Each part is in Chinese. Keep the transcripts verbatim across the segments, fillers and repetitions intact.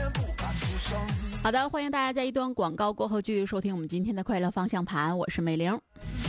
好的，欢迎大家在一段广告过后继续收听我们今天的快乐方向盘，我是美玲。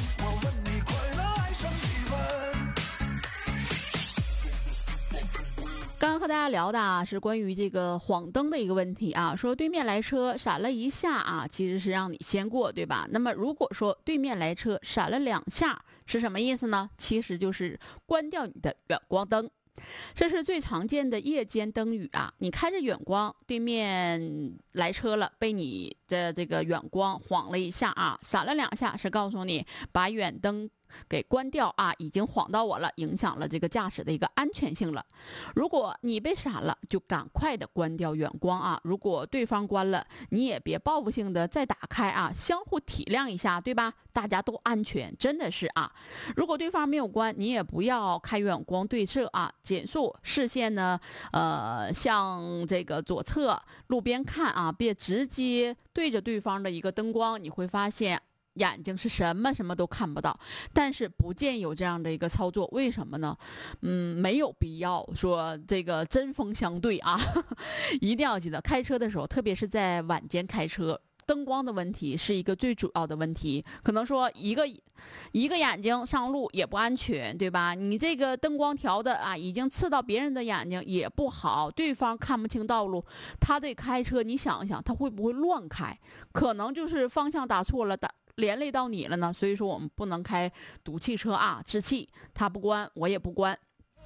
刚刚和大家聊的啊，是关于这个晃灯的一个问题啊，说对面来车闪了一下啊，其实是让你先过，对吧？那么如果说对面来车闪了两下，是什么意思呢？其实就是关掉你的远光灯。这是最常见的夜间灯语啊！你开着远光，对面来车了，被你的这个远光晃了一下啊，闪了两下，是告诉你把远灯给关掉啊，已经晃到我了，影响了这个驾驶的一个安全性了。如果你被闪了，就赶快的关掉远光啊！如果对方关了，你也别报复性的再打开啊，相互体谅一下，对吧？大家都安全，真的是啊。如果对方没有关，你也不要开远光对射啊，减速视线呢，呃，向这个左侧路边看啊，别直接对着对方的一个灯光，你会发现眼睛是什么什么都看不到。但是不建议有这样的一个操作，为什么呢？嗯，没有必要说这个针锋相对啊，一定要记得开车的时候，特别是在晚间开车，灯光的问题是一个最主要的问题。可能说一个一个眼睛上路也不安全，对吧？你这个灯光调的啊，已经刺到别人的眼睛也不好，对方看不清道路，他得开车，你想一想他会不会乱开？可能就是方向打错了，打连累到你了呢。所以说我们不能开赌气车啊，置气，他不关我也不关。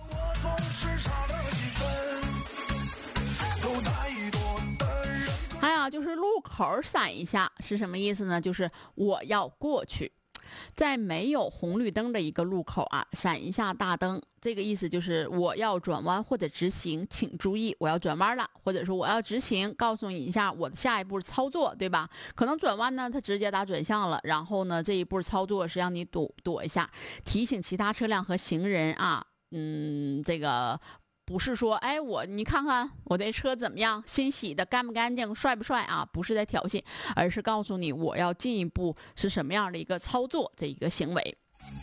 还有就是路口闪一下是什么意思呢？就是我要过去，在没有红绿灯的一个路口啊，闪一下大灯，这个意思就是我要转弯或者直行，请注意我要转弯了，或者说我要直行，告诉你一下我的下一步操作，对吧？可能转弯呢，它直接打转向了，然后呢，这一步操作是让你躲躲一下，提醒其他车辆和行人啊，嗯，这个。不是说，哎，我你看看我这车怎么样，新洗的干不干净，帅不帅啊？不是在挑衅，而是告诉你我要进一步是什么样的一个操作的一个行为。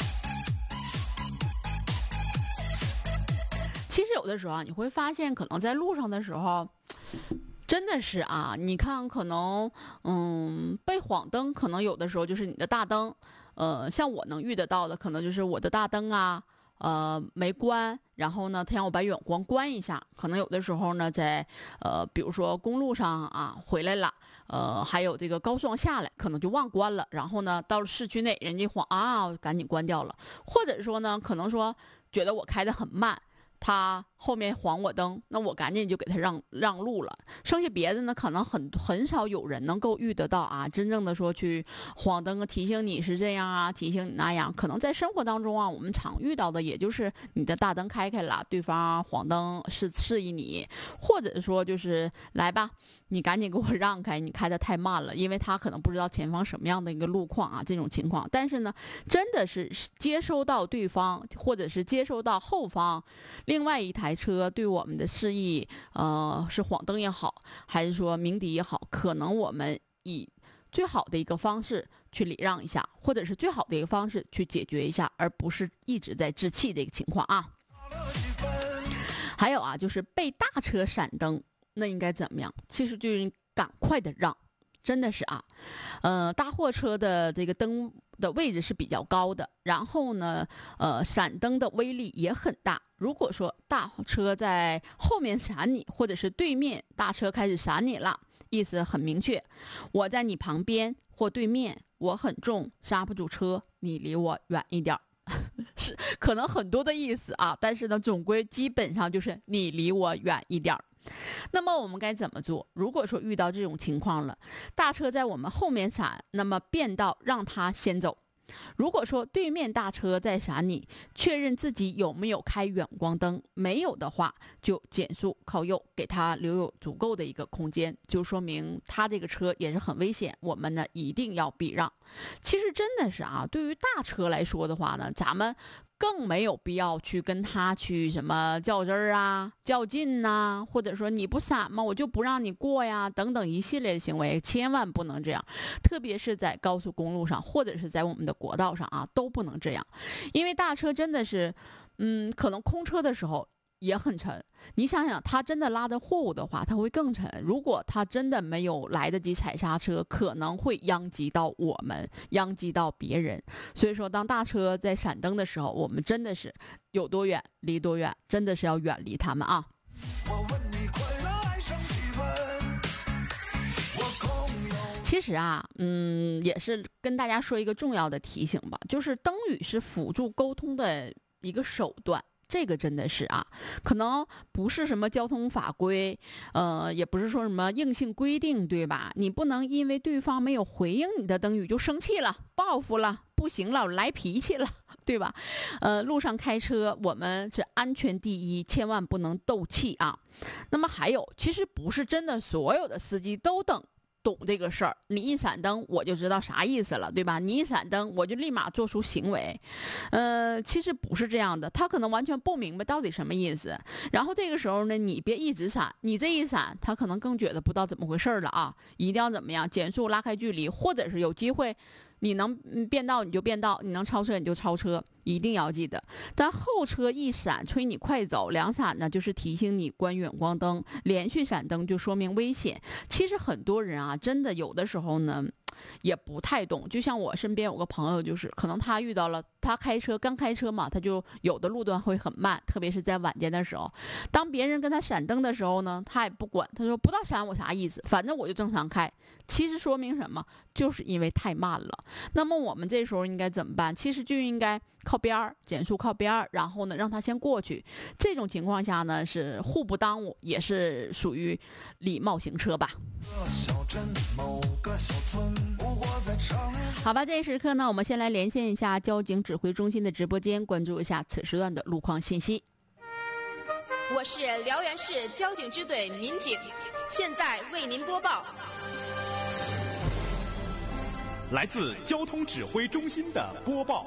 其实有的时候啊，你会发现，可能在路上的时候，真的是啊，你看可能嗯被晃灯，可能有的时候就是你的大灯，呃，像我能遇得到的，可能就是我的大灯啊。呃，没关，然后呢，他让我把远光关一下。可能有的时候呢，在呃，比如说公路上啊，回来了，呃，还有这个高速上下来，可能就忘关了。然后呢，到了市区内，人家晃啊，赶紧关掉了。或者说呢，可能说觉得我开得很慢，他后面晃我灯，那我赶紧就给他让让路了。剩下别的呢，可能很很少有人能够遇得到啊，真正的说去晃灯啊，提醒你是这样啊，提醒你那样。可能在生活当中啊，我们常遇到的也就是你的大灯开开了，对方晃灯是示意你，或者说就是来吧，你赶紧给我让开，你开得太慢了，因为他可能不知道前方什么样的一个路况啊，这种情况。但是呢，真的是接收到对方或者是接收到后方另外一台车对我们的示意，呃，是晃灯也好，还是说鸣笛也好，可能我们以最好的一个方式去礼让一下，或者是最好的一个方式去解决一下，而不是一直在置气的一个情况啊。还有啊，就是被大车闪灯，那应该怎么样？其实就是赶快的让。真的是啊，呃，大货车的这个灯的位置是比较高的，然后呢，呃，闪灯的威力也很大。如果说大车在后面闪你，或者是对面大车开始闪你了，意思很明确，我在你旁边或对面，我很重，刹不住车，你离我远一点。是可能很多的意思啊，但是呢，总归基本上就是你离我远一点。那么我们该怎么做？如果说遇到这种情况了，大车在我们后面闪，那么变道让他先走。如果说对面大车在闪你，确认自己有没有开远光灯，没有的话就减速靠右，给他留有足够的一个空间，就说明他这个车也是很危险，我们呢一定要避让。其实真的是啊，对于大车来说的话呢，咱们更没有必要去跟他去什么较真儿啊、较劲呐、啊，或者说你不闪吗？我就不让你过呀，等等一系列的行为，千万不能这样。特别是在高速公路上，或者是在我们的国道上啊，都不能这样。因为大车真的是，嗯，可能空车的时候， 也很沉。你想想，他真的拉着货物的话，他会更沉。如果他真的没有来得及踩刹车，可能会殃及到我们，殃及到别人。所以说，当大车在闪灯的时候，我们真的是有多远离多远，真的是要远离他们啊。其实啊，嗯，也是跟大家说一个重要的提醒吧，就是灯语是辅助沟通的一个手段。这个真的是啊，可能不是什么交通法规，呃，也不是说什么硬性规定，对吧？你不能因为对方没有回应你的灯语就生气了、报复了、不行了、来脾气了，对吧？呃，路上开车我们是安全第一，千万不能斗气啊。那么还有，其实不是真的所有的司机都等。懂这个事儿，你一闪灯我就知道啥意思了，对吧？你一闪灯我就立马做出行为，呃，其实不是这样的，他可能完全不明白到底什么意思。然后这个时候呢，你别一直闪，你这一闪，他可能更觉得不知道怎么回事了啊！一定要怎么样，减速拉开距离，或者是有机会。你能变道你就变道，你能超车你就超车，一定要记得。但后车一闪催你快走，两闪呢就是提醒你关远光灯，连续闪灯就说明危险。其实很多人啊，真的有的时候呢也不太懂。就像我身边有个朋友，就是可能他遇到了，他开车刚开车嘛，他就有的路段会很慢，特别是在晚间的时候，当别人跟他闪灯的时候呢，他也不管，他说不知道闪我啥意思，反正我就正常开。其实说明什么？就是因为太慢了。那么我们这时候应该怎么办？其实就应该靠边儿，减速靠边儿，然后呢让他先过去。这种情况下呢是互不耽误，也是属于礼貌行车吧。好吧，这一时刻呢，我们先来连线一下交警指挥中心的直播间，关注一下此时段的路况信息。 我是辽源市交警支队民警，现在为您播报。 来自交通指挥中心的播报。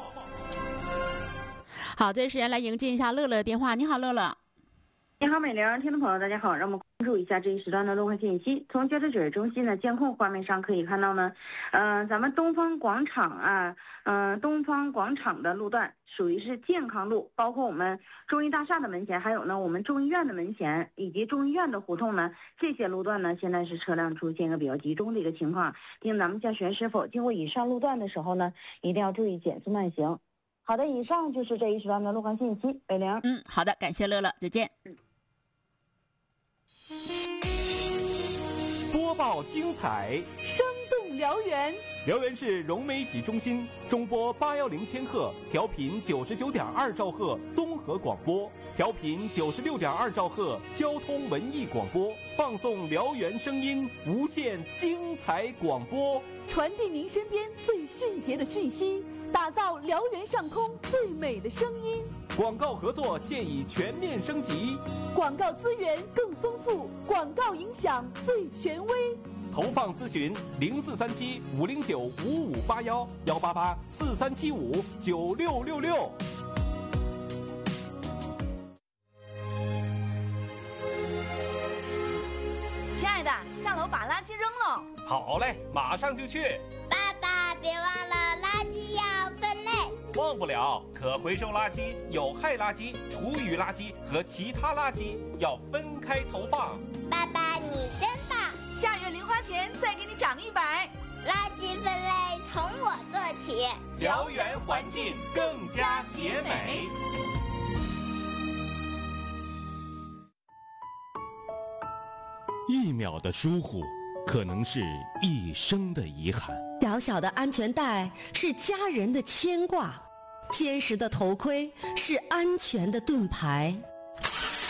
好，这时间来迎接一下乐乐的电话。你好，乐乐。 你好，美玲，听众朋友，大家好，让我们关注一下这一时段的路况信息。从交通指挥中心的监控画面上可以看到呢，呃，咱们东方广场啊，呃，东方广场的路段属于是健康路，包括我们中医大厦的门前，还有呢我们中医院的门前以及中医院的胡同呢，这些路段呢现在是车辆出现一个比较集中的一个情况。提醒咱们驾驶员师傅经过以上路段的时候呢，一定要注意减速慢行。好的，以上就是这一时段的路况信息。美玲， 嗯，好的，感谢乐乐，再见。 嗯。 播报精彩， 生动辽源。 辽源市融媒体中心中波八幺零千赫，调频九十九点二兆赫综合广播，调频九十六点二兆赫交通文艺广播，放送辽源声音，无限精彩广播， 传递您身边最迅捷的讯息，打造辽源上空最美的声音。 广告合作现已全面升级， 广告资源更丰富，广告影响最权威。 投放咨询零四三七五零九五五八幺幺八八四三七五九六六六。 亲爱的，下楼把垃圾扔了。 好嘞，马上就去。 爸爸，别忘了垃圾要分类。 忘不了，可回收垃圾、有害垃圾、厨余垃圾和其他垃圾要分开投放。 爸爸，你真棒！ 下月零花钱再给你涨一百。 垃圾分类从我做起， 辽源环境更加洁美。 一秒的疏忽，可能是一生的遗憾。 小小的安全带是家人的牵挂，坚实的头盔是安全的盾牌。